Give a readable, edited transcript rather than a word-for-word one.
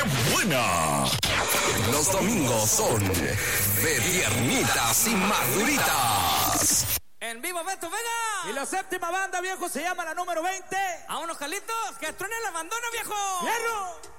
buena! Los domingos son de piernitas y maduritas. En vivo, Beto Vega. Y la séptima banda, viejo, se llama la número 20. A unos calitos que truenen la bandona, viejo. ¡Hierro!